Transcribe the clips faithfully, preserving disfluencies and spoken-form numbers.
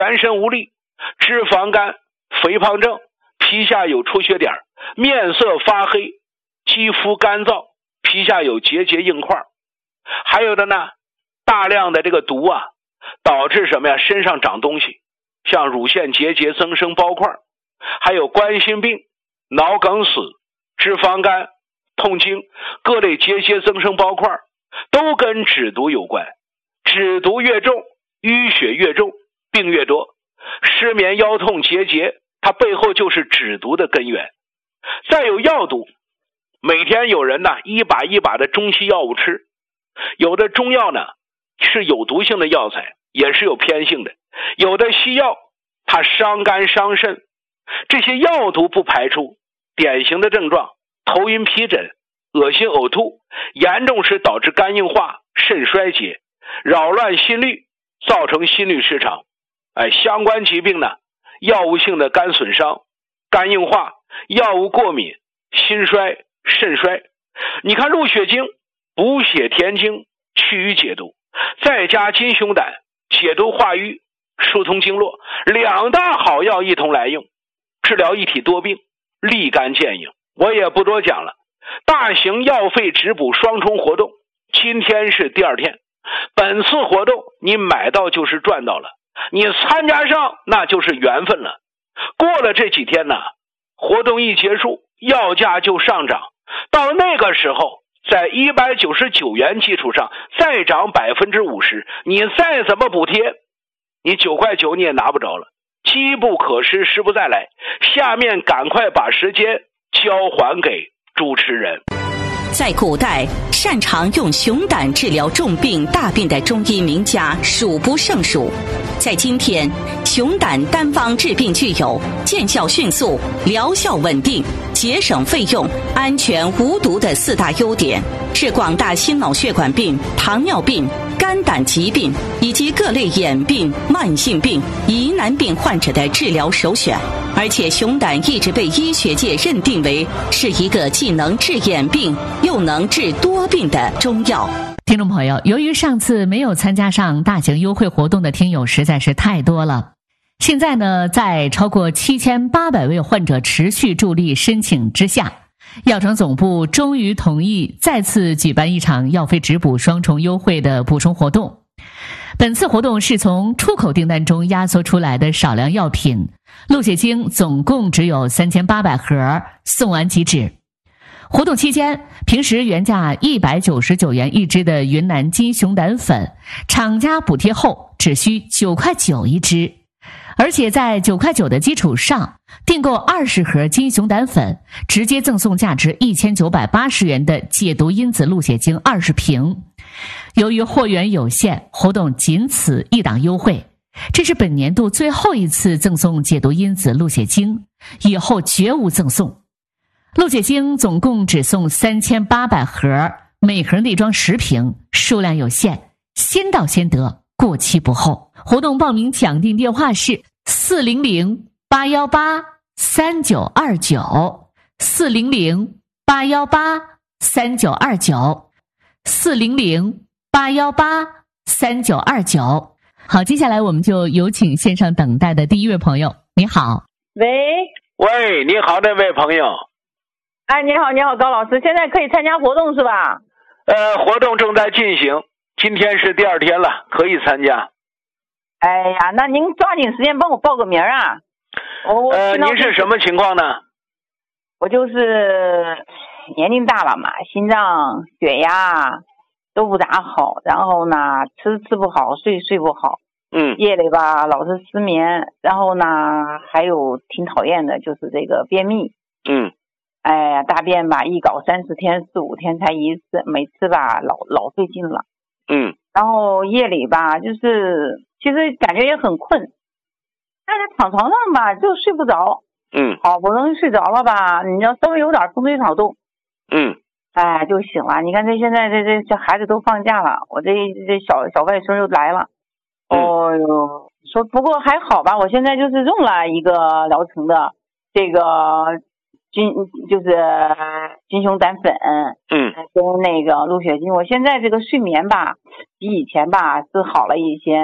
全身无力，脂肪肝、肥胖症，皮下有出血点，面色发黑，肌肤干燥，皮下有结节硬块。还有的呢，大量的这个毒啊，导致什么呀？身上长东西，像乳腺结节增生包块，还有冠心病、脑梗死、脂肪肝、痛经，各类结节增生包块都跟脂毒有关。脂毒越重，淤血越重，病越多。失眠、腰痛、结节，它背后就是脂毒的根源。再有药毒，每天有人呢一把一把的中西药物吃，有的中药呢是有毒性的药材，也是有偏性的，有的西药它伤肝伤肾。这些药毒不排出，典型的症状头晕皮疹、恶心呕吐，严重时导致肝硬化、肾衰竭，扰乱心律，造成心律失常。哎，相关疾病呢，药物性的肝损伤、肝硬化、药物过敏、心衰、肾衰。你看入血经、补血填精、去瘀解毒，再加金熊胆解毒化瘀、疏通经络，两大好药一同来用，治疗一体多病，立竿见影。我也不多讲了，大型药费直补双重活动，今天是第二天。本次活动你买到就是赚到了，你参加上那就是缘分了。过了这几天呢，活动一结束，药价就上涨，到那个时候在一百九十九元基础上再涨 百分之五十， 你再怎么补贴，你九块九你也拿不着了。机不可失，时不再来。下面赶快把时间交还给主持人。 在古代，擅长用熊胆治疗重病大病的中医名家数不胜数。在今天，熊胆单方治病具有见效迅速、疗效稳定、节省费用、安全无毒的四大优点，是广大心脑血管病、糖尿病、肝胆疾病以及各类眼病、慢性病、疑难病患者的治疗首选。而且熊胆一直被医学界认定为是一个既能治眼病又能治多病的中药。 听众朋友，由于上次没有参加上大型优惠活动的听友实在是太多了，现在呢，在超过七千八百位患者持续助力申请之下，药城总部终于同意再次举办一场药费直补双重优惠的补充活动。本次活动是从出口订单中压缩出来的少量药品，鹿血精总共只有三千八百盒，送完即止。活动期间，平时原价一百九十九元一支的云南金熊胆粉，厂家补贴后只需九块九一支，而且在九块九的基础上，订购二十盒金熊胆粉，直接赠送价值一千九百八十元的解毒因子鹿血精二十瓶。由于货源有限，活动仅此一档优惠，这是本年度最后一次赠送解毒因子鹿血精，以后绝无赠送。鹿血精总共只送三千八百盒，每盒内装十瓶，数量有限，先到先得，过期不候。活动报名抢订电话是四零零八一八三九二九 四零零八一八三九二九 四零零八一八三九二九。好，接下来我们就有请线上等待的第一位朋友。你好。 喂喂，你好，这位朋友。 哎，你好，你好，高老师，现在可以参加活动是吧？ 呃，活动正在进行，今天是第二天了，可以参加。 哎呀，那您抓紧时间帮我报个名啊！我呃，您是什么情况呢？ 我就是年龄大了嘛，心脏、血压都不咋好，然后呢，吃吃不好，睡睡不好， 嗯， 夜里吧老是失眠，然后呢，还有挺讨厌的，就是这个便秘， 嗯， 哎呀，大便吧一搞三十天、四五天才一次，每次吧老老费劲了， 嗯， 然后夜里吧就是其实感觉也很困，但是躺床上吧就睡不着， 嗯， 好不容易睡着了吧，你要稍微有点风吹草动， 嗯， 哎就醒了。你看这现在这这这孩子都放假了，我这这小小外孙又来了，哦哟，说不过还好吧，我现在就是用了一个疗程的这个金就是金熊胆粉， 嗯， 跟那个鹿血精，我现在这个睡眠吧比以前吧是好了一些，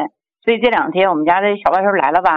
所以这两天我们家这小外甥来了吧。